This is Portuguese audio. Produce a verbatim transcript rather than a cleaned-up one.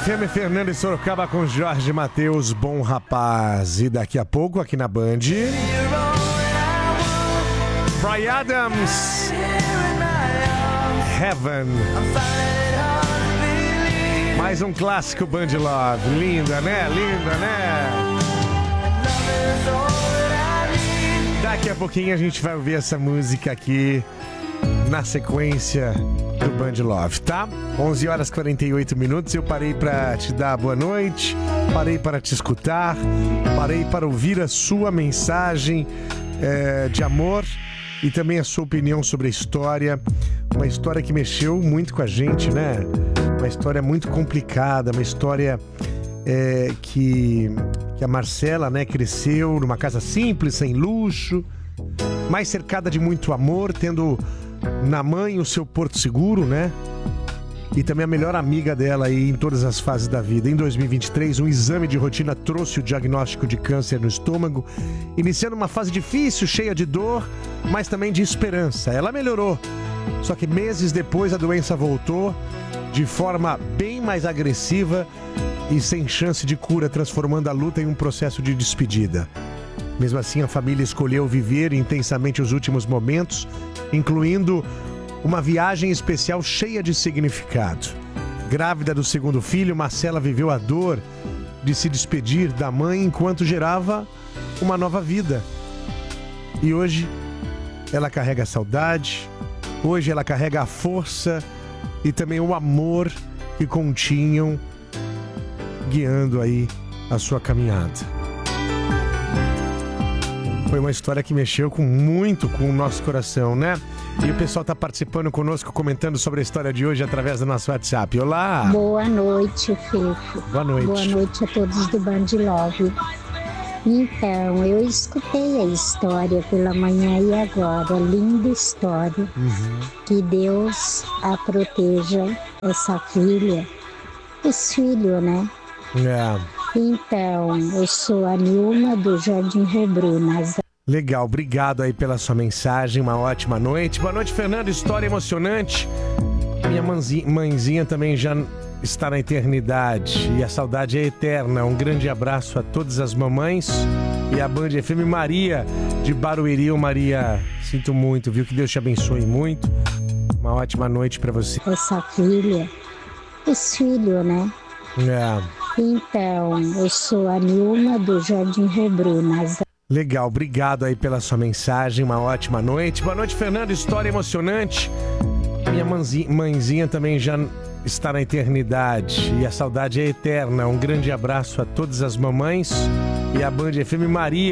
F M, Fernando e Sorocaba com Jorge Mateus, Bom Rapaz. E daqui a pouco, aqui na Band, Bryan Adams, Heaven. Mais um clássico Band Love. Linda, né? Linda, né? Daqui a pouquinho a gente vai ouvir essa música aqui na sequência do Band Love, tá? onze horas e quarenta e oito minutos. Eu parei para te dar boa noite, parei para te escutar, parei para ouvir a sua mensagem é, de amor e também a sua opinião sobre a história. Uma história que mexeu muito com a gente, né? Uma história muito complicada, uma história é, que, que a Marcela, né, cresceu numa casa simples, sem luxo, mas cercada de muito amor, tendo na mãe o seu porto seguro, né? E também a melhor amiga dela aí em todas as fases da vida. Em dois mil e vinte e três, um exame de rotina trouxe o diagnóstico de câncer no estômago, iniciando uma fase difícil, cheia de dor, mas também de esperança. Ela melhorou, só que meses depois a doença voltou de forma bem mais agressiva e sem chance de cura, transformando a luta em um processo de despedida. Mesmo assim, a família escolheu viver intensamente os últimos momentos, incluindo uma viagem especial cheia de significado. Grávida do segundo filho, Marcela viveu a dor de se despedir da mãe enquanto gerava uma nova vida. E hoje ela carrega a saudade, hoje ela carrega a força e também o amor que continham guiando aí a sua caminhada. Foi uma história que mexeu com muito com o nosso coração, né? E o pessoal tá participando conosco, comentando sobre a história de hoje através do nosso WhatsApp. Olá! Boa noite, Fefo. Boa noite. Boa noite a todos do Band Love. Então, eu escutei a história pela manhã e agora. Linda história. Uhum. Que Deus a proteja, essa filha. Os filhos, né? É. Então, eu sou a Nilma do Jardim Rebrunas. Legal, obrigado aí pela sua mensagem, uma ótima noite. Boa noite, Fernando, história emocionante. Minha mãezinha, mãezinha também já está na eternidade e a saudade é eterna. Um grande abraço a todas as mamães e a Band F M. Maria de Barueri. Ô, Maria, sinto muito, viu? Que Deus te abençoe muito. Uma ótima noite pra você. Essa filha, os filhos, né? É. Então, eu sou a Nilma do Jardim Rebrunas. Legal, obrigado aí pela sua mensagem, uma ótima noite. Boa noite, Fernando, história emocionante. Minha mãezinha, mãezinha também já está na eternidade e a saudade é eterna. Um grande abraço a todas as mamães e a Band F M. Maria